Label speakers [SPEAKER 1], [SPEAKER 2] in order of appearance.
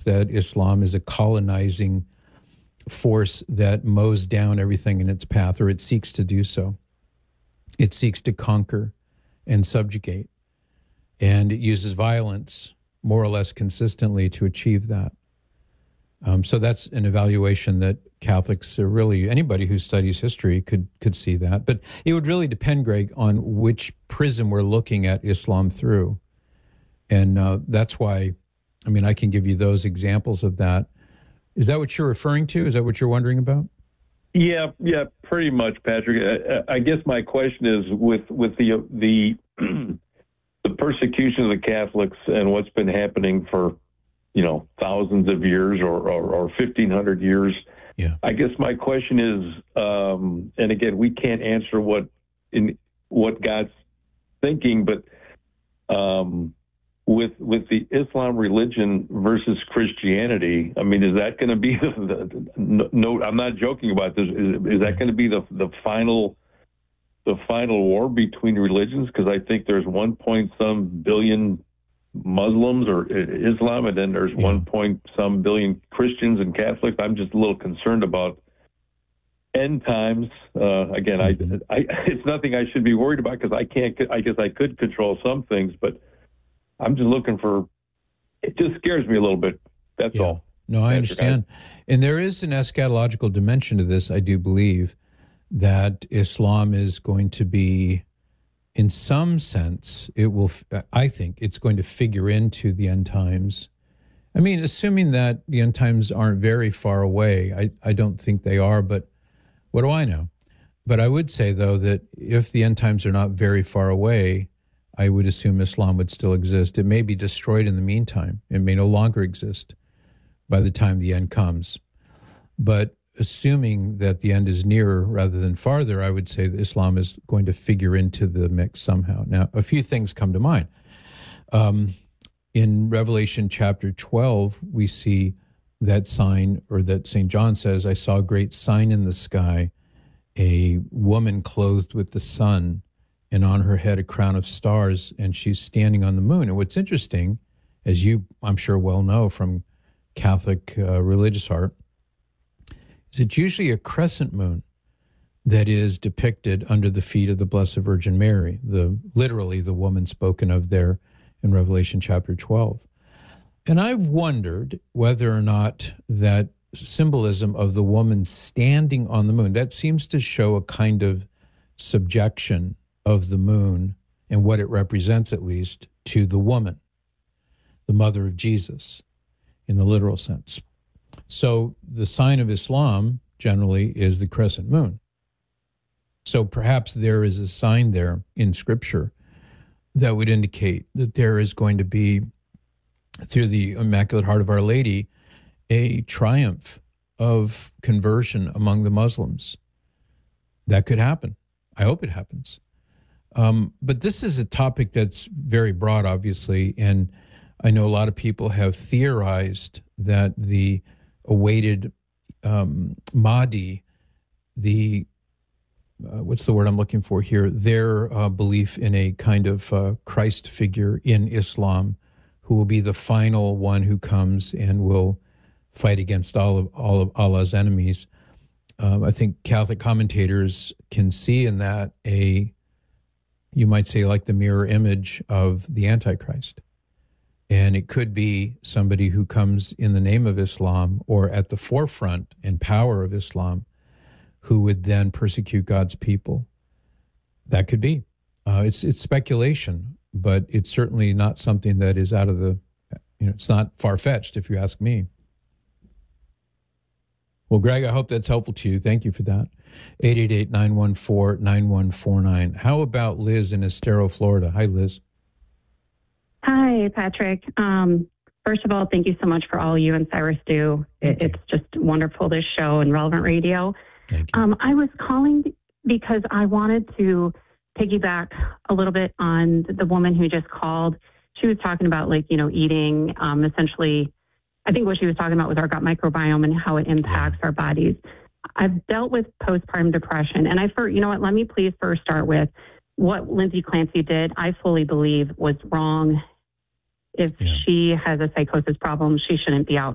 [SPEAKER 1] that Islam is a colonizing force that mows down everything in its path, or it seeks to do so. It seeks to conquer and subjugate, and it uses violence more or less consistently to achieve that. So that's an evaluation that Catholics, or really anybody who studies history, could see that. But it would really depend, Greg, on which prism we're looking at Islam through. And that's why, I mean, I can give you those examples of that. Is that what you're referring to? Is that what you're wondering about?
[SPEAKER 2] Yeah, pretty much, Patrick. I guess my question is with the the persecution of the Catholics and what's been happening for thousands of years or 1,500 years.
[SPEAKER 1] Yeah.
[SPEAKER 2] I guess my question is, and again, we can't answer what God's thinking, but with the Islam religion versus Christianity, I mean, is that going to be no? I'm not joking about this. Is that going to be the final war between religions? Because I think there's 1 point some billion Muslims or Islam, and then there's 1 point some billion Christians and Catholics. I'm just a little concerned about end times. Again, it's nothing I should be worried about because I guess I could control some things, but I'm just looking for. It just scares me a little bit. That's all.
[SPEAKER 1] No, I understand. And there is an eschatological dimension to this. I do believe that Islam is going to be, in some sense, I think it's going to figure into the end times. I mean, assuming that the end times aren't very far away, I don't think they are, but what do I know? But I would say, though, that if the end times are not very far away, I would assume Islam would still exist. It may be destroyed in the meantime. It may no longer exist by the time the end comes. But assuming that the end is nearer rather than farther, I would say that Islam is going to figure into the mix somehow. Now, a few things come to mind. In Revelation chapter 12, we see that sign, or that St. John says, I saw a great sign in the sky, a woman clothed with the sun, and on her head a crown of stars, and she's standing on the moon. And what's interesting, as you, I'm sure, well know from Catholic religious art, is it's usually a crescent moon that is depicted under the feet of the Blessed Virgin Mary, literally the woman spoken of there in Revelation chapter 12. And I've wondered whether or not that symbolism of the woman standing on the moon, that seems to show a kind of subjection of the moon and what it represents, at least, to the woman, the mother of Jesus, in the literal sense. So the sign of Islam generally is the crescent moon. So perhaps there is a sign there in Scripture that would indicate that there is going to be, through the Immaculate Heart of Our Lady, a triumph of conversion among the Muslims. That could happen. I hope it happens. But this is a topic that's very broad, obviously, and I know a lot of people have theorized that the awaited Mahdi, what's the word I'm looking for here? Their belief in a kind of Christ figure in Islam, who will be the final one who comes and will fight against all of Allah's enemies. I think Catholic commentators can see in that you might say, like the mirror image of the Antichrist. And it could be somebody who comes in the name of Islam or at the forefront and power of Islam, who would then persecute God's people. That could be. It's speculation, but it's certainly not something that is out of the, it's not far-fetched, if you ask me. Well, Greg, I hope that's helpful to you. Thank you for that. 888-914-9149. How about Liz in Estero, Florida? Hi, Liz.
[SPEAKER 3] Hi, Patrick. First of all, thank you so much for all you and Cyrus do. It's just wonderful, this show and Relevant Radio.
[SPEAKER 1] Thank you.
[SPEAKER 3] I was calling because I wanted to piggyback a little bit on the woman who just called. She was talking about, eating, essentially, I think what she was talking about was our gut microbiome and how it impacts our bodies. I've dealt with postpartum depression, and let me please first start with what Lindsay Clancy did. I fully believe was wrong. If she has a psychosis problem, she shouldn't be out